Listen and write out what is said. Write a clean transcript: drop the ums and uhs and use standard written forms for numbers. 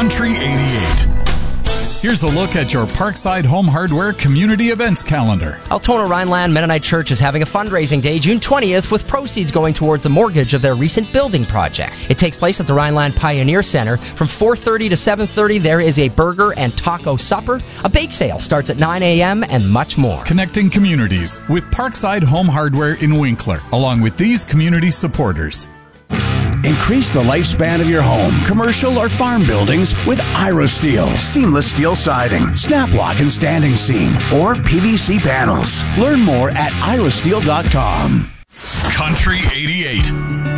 Country 88. Here's a look at your Parkside Home Hardware Community Events calendar. Altona Rhineland Mennonite Church is having a fundraising day June 20th with proceeds going towards the mortgage of their recent building project. It takes place at the Rhineland Pioneer Center from 4:30 to 7:30. There is a burger and taco supper. A bake sale starts at 9 a.m. and much more. Connecting communities with Parkside Home Hardware in Winkler, along with these community supporters. Increase the lifespan of your home, commercial or farm buildings with IroSteel. Seamless steel siding, snap lock and standing seam, or PVC panels. Learn more at irosteel.com. Country 88.